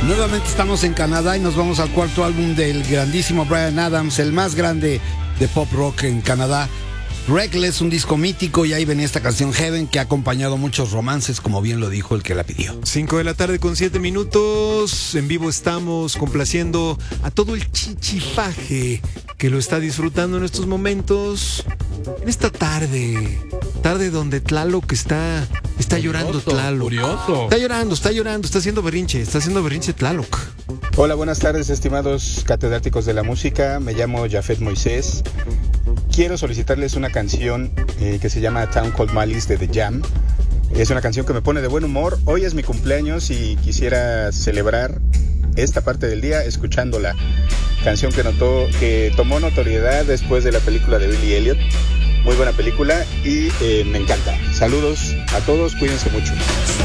Nuevamente estamos en Canadá y nos vamos al cuarto álbum del grandísimo Bryan Adams, el más grande de pop rock en Canadá. Reckless, un disco mítico, y ahí venía esta canción Heaven, que ha acompañado muchos romances, como bien lo dijo el que la pidió. 5 de la tarde con 7 minutos. En vivo estamos complaciendo a todo el chichifaje que lo está disfrutando en estos momentos. En esta tarde donde Tlaloc está llorando. Tlaloc. Curioso. Está llorando, está haciendo berrinche Tlaloc. Hola, buenas tardes, estimados catedráticos de la música. Me llamo Jafet Moisés. Quiero solicitarles una canción que se llama Town Called Malice de The Jam. Es una canción que me pone de buen humor. Hoy es mi cumpleaños y quisiera celebrar esta parte del día escuchándola. Canción que tomó notoriedad después de la película de Billy Elliot. Muy buena película y me encanta. Saludos a todos, cuídense mucho.